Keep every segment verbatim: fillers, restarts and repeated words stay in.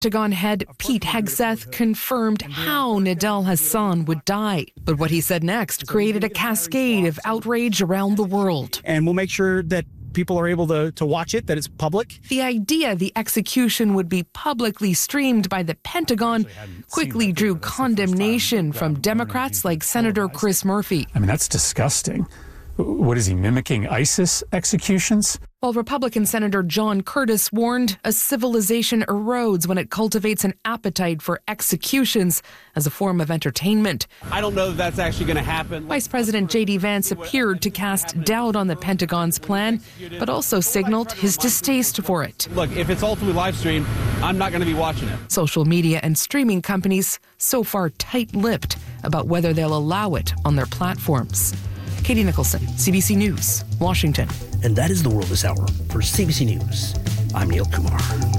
Pentagon head Pete Hegseth confirmed how Nidal Hassan would die. But what he said next created a cascade of outrage around the world. And we'll make sure that people are able to, to watch it, that it's public. The idea the execution would be publicly streamed by the Pentagon quickly drew condemnation from Democrats like Senator Chris Murphy. I mean, that's disgusting. What is he, mimicking ISIS executions? While Republican Senator John Curtis warned a civilization erodes when it cultivates an appetite for executions as a form of entertainment. I don't know if that's actually going to happen. Vice President J D Vance appeared to cast doubt on the Pentagon's plan, but also signaled his distaste for it. Look, if it's ultimately live streamed, I'm not going to be watching it. Social media and streaming companies so far tight-lipped about whether they'll allow it on their platforms. Katie Nicholson, C B C News, Washington. And that is the world this hour. For C B C News, I'm Neil Kumar.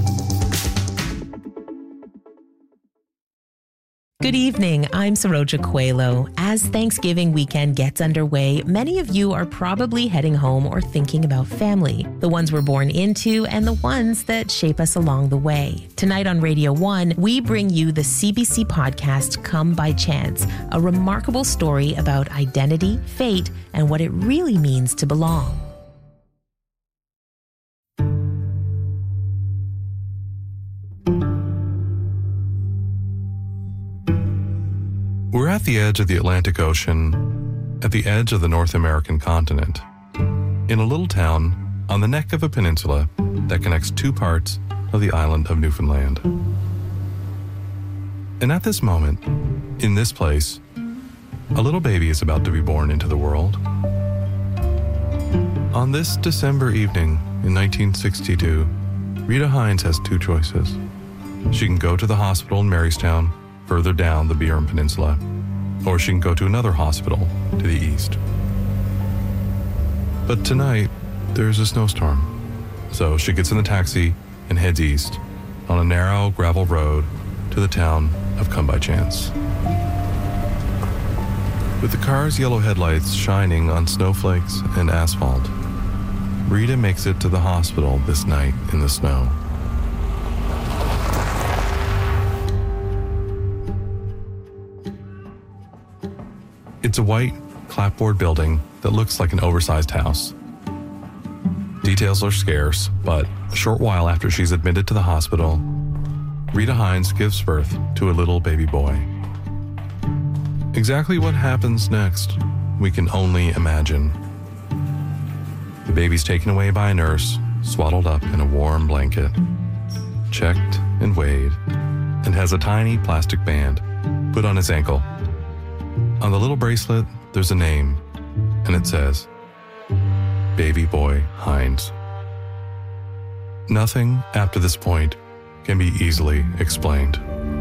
Good evening, I'm Saroja Coelho. As Thanksgiving weekend gets underway, many of you are probably heading home or thinking about family, the ones we're born into and the ones that shape us along the way. Tonight on Radio one, we bring you the C B C podcast Come by Chance, a remarkable story about identity, fate, and what it really means to belong. We're at the edge of the Atlantic Ocean, at the edge of the North American continent, in a little town on the neck of a peninsula that connects two parts of the island of Newfoundland. And at this moment, in this place, a little baby is about to be born into the world. On this December evening in nineteen sixty-two, Rita Hines has two choices. She can go to the hospital in Marystown, further down the Biorn Peninsula, or she can go to another hospital to the east. But tonight, there's a snowstorm, so she gets in the taxi and heads east on a narrow gravel road to the town of Come by Chance. With the car's yellow headlights shining on snowflakes and asphalt, Rita makes it to the hospital this night in the snow. It's a white, clapboard building that looks like an oversized house. Details are scarce, but a short while after she's admitted to the hospital, Rita Hines gives birth to a little baby boy. Exactly what happens next, we can only imagine. The baby's taken away by a nurse, swaddled up in a warm blanket, checked and weighed, and has a tiny plastic band put on his ankle. On the little bracelet, there's a name, and it says, Baby Boy Hines. Nothing after this point can be easily explained.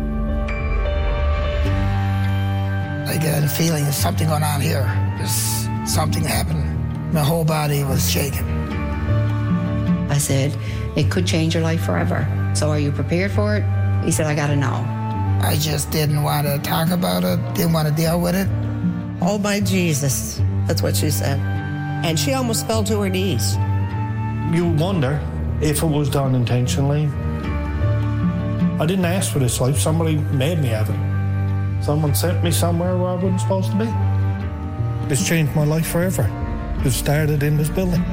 I get a feeling there's something going on here. There's something happened. My whole body was shaking. I said, it could change your life forever. So are you prepared for it? He said, I gotta know. I just didn't want to talk about it, didn't want to deal with it. Oh, my Jesus. That's what she said. And she almost fell to her knees. You wonder if it was done intentionally. I didn't ask for this life. Somebody made me have it. Someone sent me somewhere where I wasn't supposed to be. It's changed my life forever. It started in this building.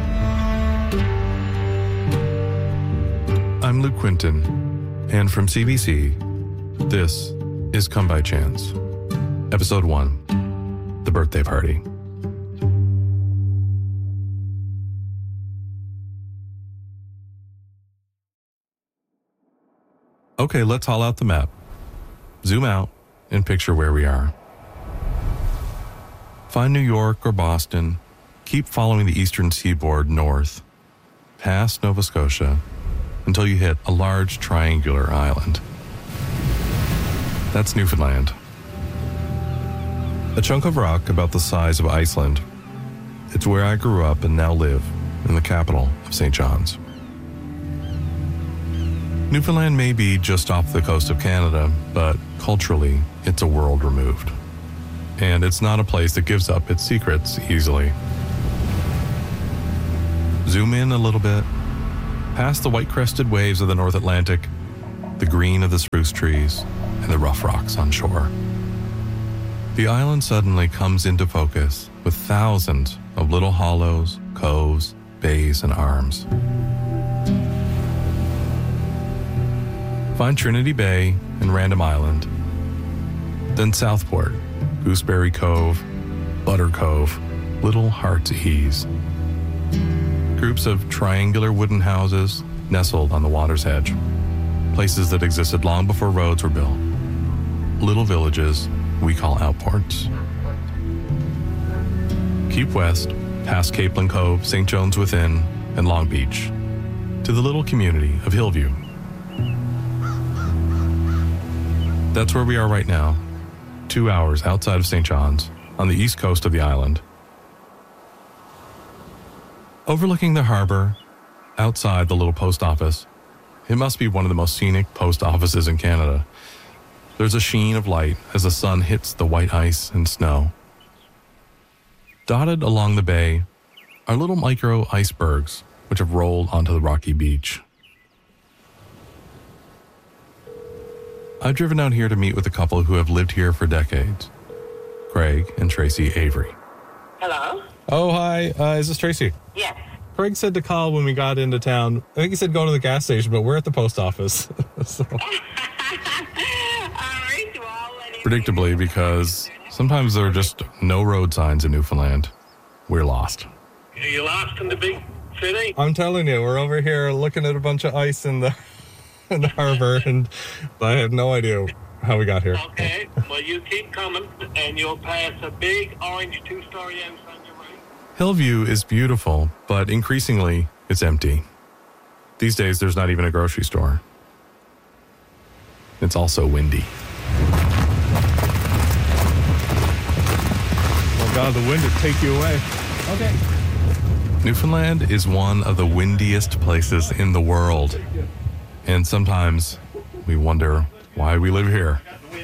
I'm Luke Quinton, and from C B C, this is Come by Chance, Episode one, The Birthday Party. Okay, let's haul out the map. Zoom out and picture where we are. Find New York or Boston, keep following the eastern seaboard north, past Nova Scotia, until you hit a large triangular island. That's Newfoundland. A chunk of rock about the size of Iceland. It's where I grew up and now live, in the capital of Saint John's. Newfoundland may be just off the coast of Canada, but culturally, it's a world removed. And it's not a place that gives up its secrets easily. Zoom in a little bit, past the white-crested waves of the North Atlantic, the green of the spruce trees, and the rough rocks on shore. The island suddenly comes into focus with thousands of little hollows, coves, bays, and arms. Find Trinity Bay and Random Island, then Southport, Gooseberry Cove, Butter Cove, Little Heart's Ease. Groups of triangular wooden houses nestled on the water's edge, places that existed long before roads were built. Little villages we call outports. Keep west, past Capelin Cove, Saint John's Within, and Long Beach, to the little community of Hillview. That's where we are right now, two hours outside of Saint John's, on the east coast of the island. Overlooking the harbor, outside the little post office, it must be one of the most scenic post offices in Canada. There's a sheen of light as the sun hits the white ice and snow. Dotted along the bay are little micro icebergs which have rolled onto the rocky beach. I've driven out here to meet with a couple who have lived here for decades, Craig and Tracy Avery. Hello? Oh, hi. Uh, is this Tracy? Yes. Craig said to call when we got into town. I think he said go to the gas station, but we're at the post office. so. Predictably, because sometimes there are just no road signs in Newfoundland. We're lost. Are you lost in the big city? I'm telling you, we're over here looking at a bunch of ice in the in the harbor, and I have no idea how we got here. Okay, well, you keep coming, and you'll pass a big orange two-story house on your right. Hillview is beautiful, but increasingly, it's empty. These days, there's not even a grocery store. It's also windy. Oh, God, the wind would take you away. Okay. Newfoundland is one of the windiest places in the world. And sometimes we wonder why we live here.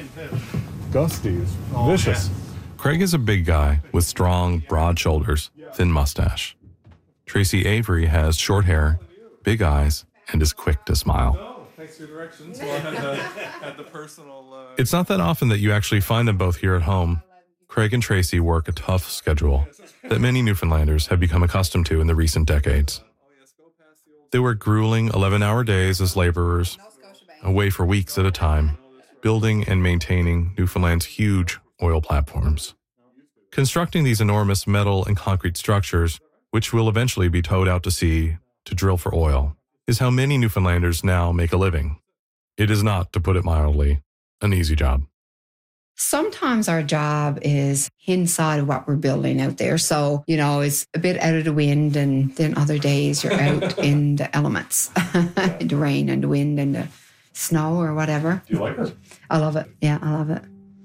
Gusty is vicious. Craig is a big guy with strong, broad shoulders, thin mustache. Tracy Avery has short hair, big eyes, and is quick to smile. Thanks for your directions. Well, I had the, had the personal, uh... It's not that often that you actually find them both here at home. Craig and Tracy work a tough schedule that many Newfoundlanders have become accustomed to in the recent decades. They work grueling eleven-hour days as laborers, away for weeks at a time, building and maintaining Newfoundland's huge oil platforms. Constructing these enormous metal and concrete structures, which will eventually be towed out to sea to drill for oil, is how many Newfoundlanders now make a living. It is not, to put it mildly, an easy job. Sometimes our job is inside of what we're building out there. So, you know, it's a bit out of the wind, and then other days you're out in the elements, the rain and the wind and the snow or whatever. Do you like it? I love it. Yeah, I love it.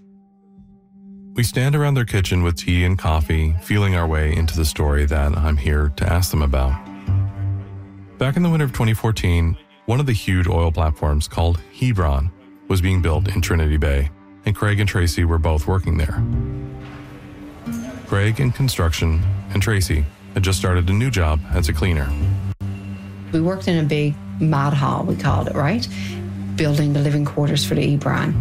We stand around their kitchen with tea and coffee, feeling our way into the story that I'm here to ask them about. Back in the winter of twenty fourteen, one of the huge oil platforms called Hebron was being built in Trinity Bay, and Craig and Tracy were both working there. Craig in construction, and Tracy had just started a new job as a cleaner. We worked in a big mad hall, we called it, right? Building the living quarters for the Hebron.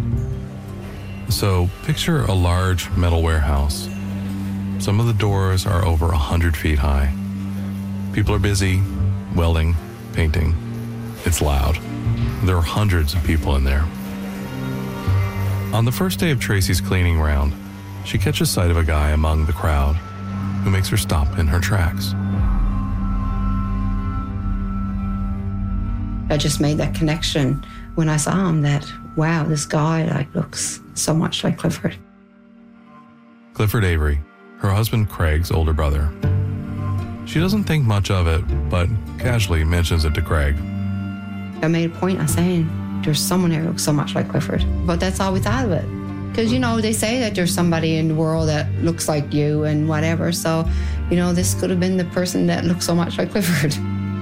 So picture a large metal warehouse. Some of the doors are over one hundred feet high. People are busy, welding, painting. It's loud. There are hundreds of people in there. On the first day of Tracy's cleaning round, she catches sight of a guy among the crowd who makes her stop in her tracks. I just made that connection when I saw him that, wow, this guy like looks so much like Clifford. Clifford Avery, her husband Craig's older brother. She doesn't think much of it, but casually mentions it to Craig. I made a point of saying, there's someone here who looks so much like Clifford. But that's all we thought of it. Because, you know, they say that there's somebody in the world that looks like you and whatever. So, you know, this could have been the person that looks so much like Clifford.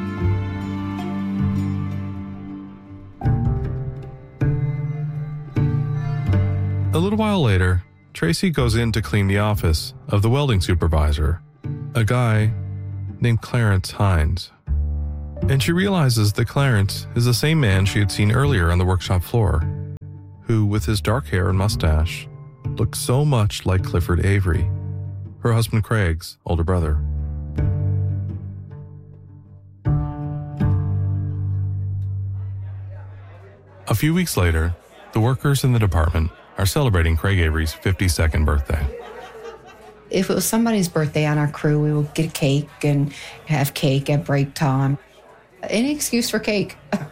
A little while later, Tracy goes in to clean the office of the welding supervisor, a guy named Clarence Hines. And she realizes that Clarence is the same man she had seen earlier on the workshop floor, who, with his dark hair and mustache, looked so much like Clifford Avery, her husband Craig's older brother. A few weeks later, the workers in the department are celebrating Craig Avery's fifty-second birthday. If it was somebody's birthday on our crew, we would get a cake and have cake at break time. Any excuse for cake.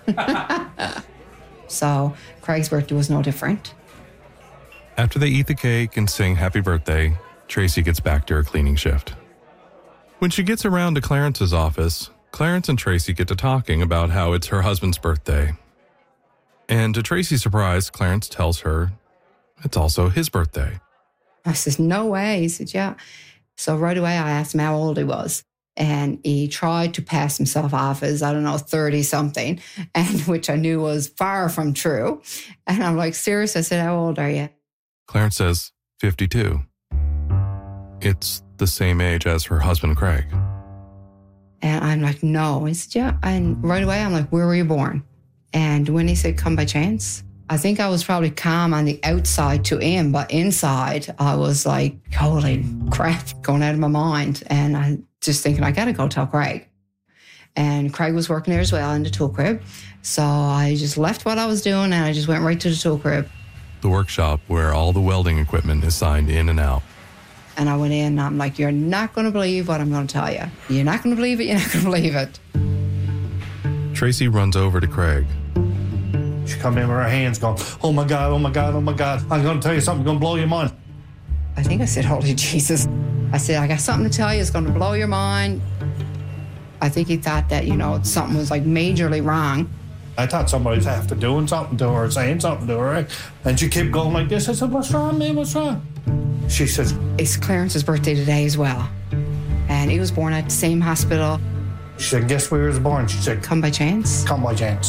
So Craig's birthday was no different. After they eat the cake and sing happy birthday, Tracy gets back to her cleaning shift. When she gets around to Clarence's office, Clarence and Tracy get to talking about how it's her husband's birthday. And to Tracy's surprise, Clarence tells her it's also his birthday. I says, no way. He said, yeah. So right away I asked him how old he was. And he tried to pass himself off as, I don't know, thirty-something, and which I knew was far from true. And I'm like, serious? I said, how old are you? Clarence says, fifty-two. It's the same age as her husband, Craig. And I'm like, no. He said, yeah. And right away I'm like, where were you born? And when he said, come by chance, I think I was probably calm on the outside to him, but inside I was like, holy crap, going out of my mind. And I just thinking, I got to go tell Craig. And Craig was working there as well in the tool crib. So I just left what I was doing and I just went right to the tool crib. The workshop where all the welding equipment is signed in and out. And I went in and I'm like, you're not going to believe what I'm going to tell you. You're not going to believe it. You're not going to believe it. Tracy runs over to Craig. She come in with her hands going, oh my God, oh my God, oh my God. I'm going to tell you something going to blow your mind. I think I said, holy Jesus. I said, I got something to tell you. It's going to blow your mind. I think he thought that, you know, something was like majorly wrong. I thought somebody was after doing something to her, saying something to her. And she kept going like this. I said, what's wrong, man? What's wrong? She says, it's Clarence's birthday today as well. And he was born at the same hospital. She said, guess where he was born? She said, come by chance. Come by chance.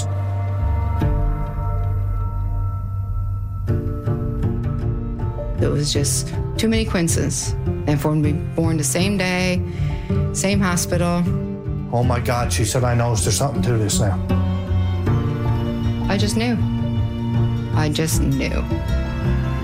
It was just too many coincidences. And for him to be born the same day, same hospital. Oh my God, she said, I know there's something to this now. I just knew. I just knew.